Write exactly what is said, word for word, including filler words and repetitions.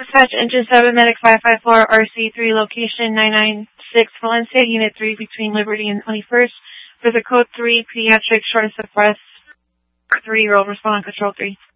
Dispatch, Engine seven, Medic five five four, R C three, location nine nine six, Valencia, Unit three, between Liberty and twenty-first. For the code three, pediatric shortness of breath, three-year-old, respond on control three.